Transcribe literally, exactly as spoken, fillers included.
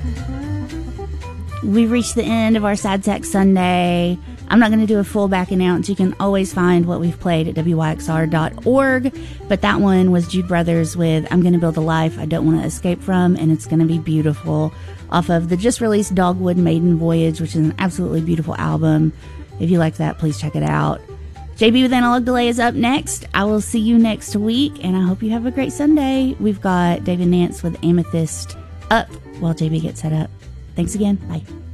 We've reached the end of our Sad Sack Sunday. I'm not going to do a full back announce. You can always find what we've played at W Y X R dot org. But that one was Jude Brothers with I'm Going to Build a Life I Don't Want to Escape From, and it's going to be beautiful, off of the just released Dogwood Maiden Voyage, which is an absolutely beautiful album. If you like that, please check it out. J B with Analog Delay is up next. I will see you next week, and I hope you have a great Sunday. We've got David Nance with Amethyst up while J B gets set up. Thanks again. Bye.